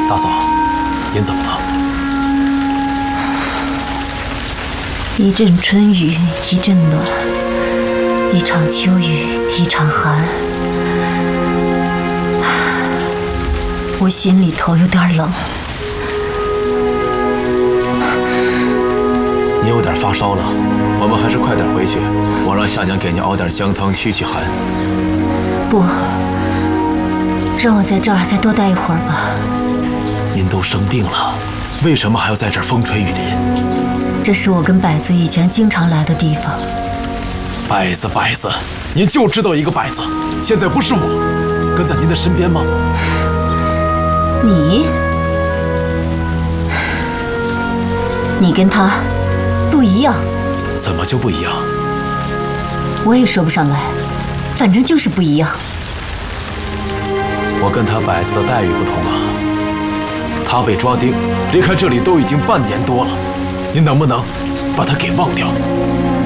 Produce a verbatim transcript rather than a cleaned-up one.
大嫂，您怎么了？ 一阵春雨一阵暖，一场秋雨一场寒。我心里头有点冷。 你有点发烧了，我们还是快点回去。我让夏娘给您熬点姜汤驱驱寒。 不，让我在这儿再多待一会儿吧。 您都生病了，为什么还要在这儿风吹雨淋？ 这是我跟百子以前经常来的地方。 百子，百子，您就知道一个百子。现在不是我跟在您的身边吗？ 你，你跟他不一样。 怎么就不一样？ 我也说不上来，反正就是不一样。 我跟他百子的待遇不同啊。他被抓丁，离开这里都已经半年多了，您能不能把他给忘掉？